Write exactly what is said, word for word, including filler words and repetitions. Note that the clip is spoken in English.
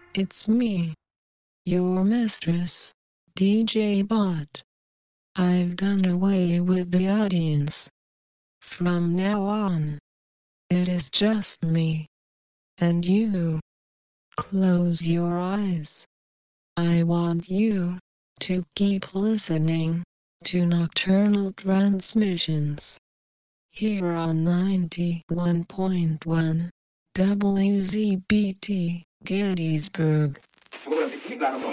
It's me, your mistress, D J Bot. I've done away with the audience. From now on, it is just me and you. Close your eyes. I want you to keep listening to Nocturnal Transmissions here on ninety-one point one W Z B T Gettysburg.